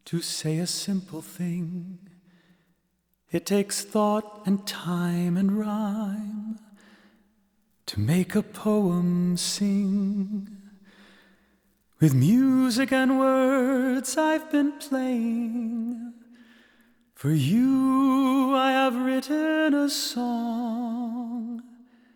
to say a simple thing. It takes thought and time and rhyme to make a poem sing. With music and words I've been playing. For you I have written a song.